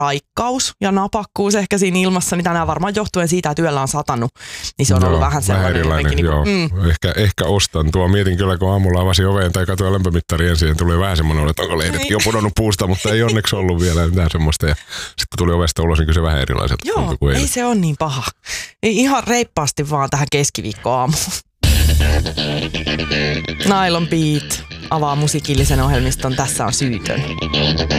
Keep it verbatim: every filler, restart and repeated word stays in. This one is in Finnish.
raikkaus ja napakkuus ehkä siinä ilmassa, niin tänään varmaan johtuen siitä, että yöllä on satanut, niin se on ollut joo, vähän sellainen. erilainen, niin joo. kuin, mm. ehkä, ehkä ostan tuo. Mietin kyllä, kun aamulla avasin oveen tai katsoin lämpömittari ensin, niin tuli vähän semmoinen, että onko lehdetkin jo pudonnut puusta, mutta ei onneksi ollut vielä mitään semmoista. Ja sitten kun tuli ovesta ulos, niin kyllä se vähän erilaiselta. Joo, kuin ei se ole niin paha. Ei ihan reippaasti vaan tähän keskiviikkoaamuun. Nylon Beat avaa musiikillisen ohjelmiston Tässä on syytön.